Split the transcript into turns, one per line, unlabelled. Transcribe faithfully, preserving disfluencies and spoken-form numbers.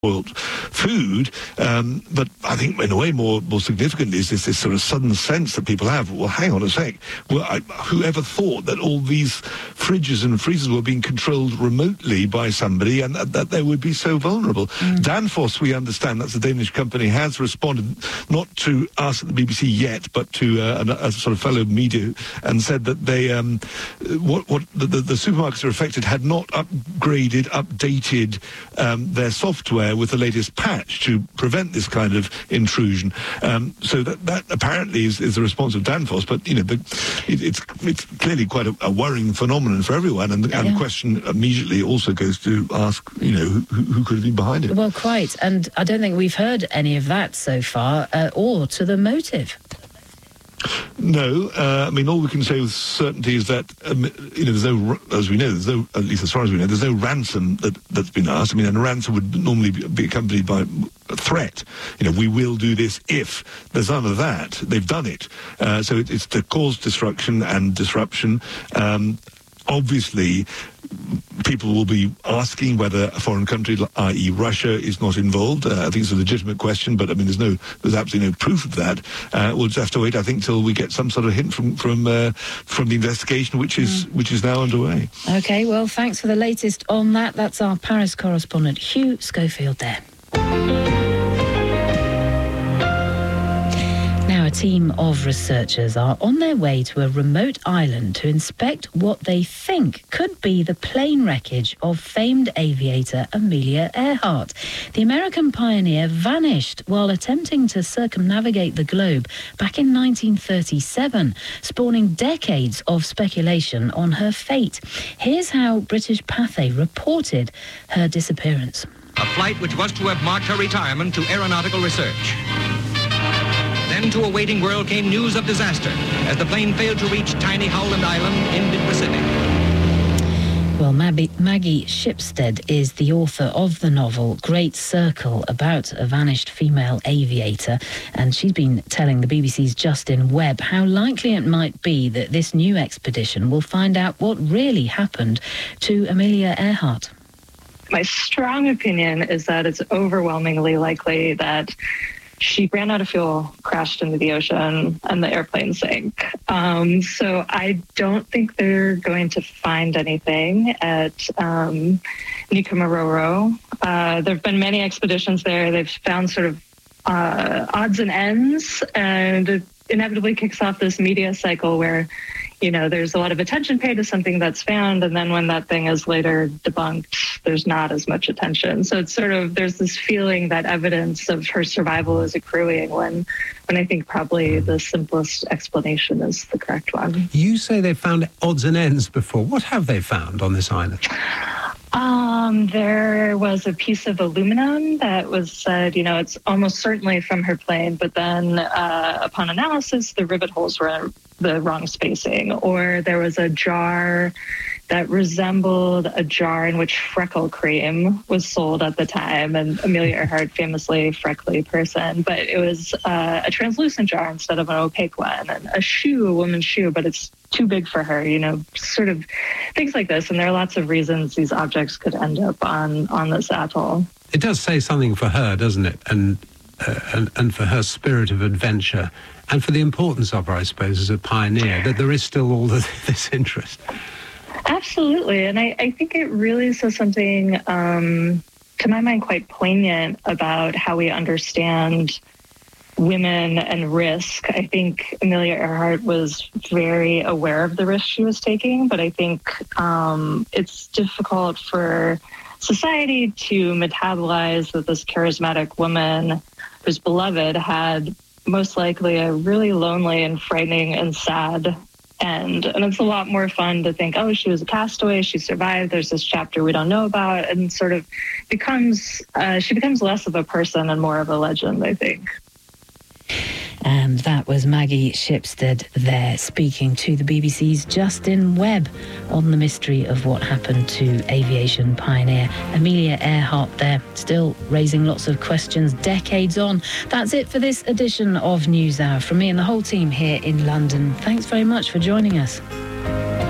spoiled food, um, but I think in a way more more significant is this, this sort of sudden sense that people have, well, hang on a sec, well, I, whoever thought that all these fridges and freezers were being controlled remotely by somebody and that, that they would be so vulnerable? Mm. Danfoss, we understand, that's a Danish company, has responded not to us at the B B C yet, but to uh, a, a sort of fellow media, and said that they, um, what, what the, the, the supermarkets are affected had not upgraded, updated um, their software with the latest patch to prevent this kind of intrusion. Um, so that, that apparently is, is the response of Danfoss, but, you know, the, it, it's it's clearly quite a, a worrying phenomenon for everyone, and the, yeah. and the question immediately also goes to ask, you know, who, who could have been behind it?
Well, quite, and I don't think we've heard any of that so far, uh, or to the motive.
No, uh, I mean, all we can say with certainty is that, um, you know, there's no, as we know, there's no, at least as far as we know, there's no ransom that, that's been asked. I mean, and a ransom would normally be, be accompanied by a threat. You know, we will do this if. There's none of that. They've done it. Uh, so it, it's to cause destruction and disruption. Um, obviously, people will be asking whether a foreign country, that is. Russia, is not involved. Uh, I think it's a legitimate question, but I mean, there's no, there's absolutely no proof of that. Uh, we'll just have to wait, I think, till we get some sort of hint from from uh, from the investigation, which is mm. which is now underway.
Okay, well, thanks for the latest on that. That's our Paris correspondent, Hugh Schofield there. Now, a team of researchers are on their way to a remote island to inspect what they think could be the plane wreckage of famed aviator Amelia Earhart. The American pioneer vanished while attempting to circumnavigate the globe back in nineteen thirty-seven, spawning decades of speculation on her fate. Here's how British Pathé reported her disappearance.
A flight which was to have marked her retirement to aeronautical research. Then to a waiting world came news of disaster as the plane failed to reach tiny Howland Island in mid-Pacific.
Well, Maggie Shipstead is the author of the novel Great Circle, about a vanished female aviator, and she's been telling the B B C's Justin Webb how likely it might be that this new expedition will find out what really happened to Amelia Earhart.
My strong opinion is that it's overwhelmingly likely that she ran out of fuel, crashed into the ocean, and the airplane sank. Um, so I don't think they're going to find anything at um, Nikumaroro. Uh, there have been many expeditions there. They've found sort of uh, odds and ends, and it inevitably kicks off this media cycle where, you know, there's a lot of attention paid to something that's found, and then when that thing is later debunked, there's not as much attention. So it's sort of, there's this feeling that evidence of her survival is accruing when, when I think probably the simplest explanation is the correct one.
You say they found odds and ends before. What have they found on this island?
Um, there was a piece of aluminum that was said, you know, it's almost certainly from her plane, but then uh, upon analysis, the rivet holes were the wrong spacing. Or there was a jar that resembled a jar in which freckle cream was sold at the time. And Amelia Earhart, famously a freckly person, but it was uh, a translucent jar instead of an opaque one. And a shoe, a woman's shoe, but it's too big for her, you know, sort of things like this. And there are lots of reasons these objects could end up on, on this atoll.
It does say something for her, doesn't it? And, uh, and, and for her spirit of adventure, and for the importance of her, I suppose, as a pioneer, that there is still all the, this interest.
Absolutely. And I, I think it really says something, um, to my mind, quite poignant about how we understand women and risk. I think Amelia Earhart was very aware of the risk she was taking, but I think um, it's difficult for society to metabolize that this charismatic woman who's beloved had most likely a really lonely and frightening and sad end. And it's a lot more fun to think, oh, she was a castaway, she survived, there's this chapter we don't know about, and sort of becomes, uh, she becomes less of a person and more of a legend, I think.
And that was Maggie Shipstead there, speaking to the B B C's Justin Webb on the mystery of what happened to aviation pioneer Amelia Earhart there, still raising lots of questions decades on. That's it for this edition of NewsHour. From me and the whole team here in London, thanks very much for joining us.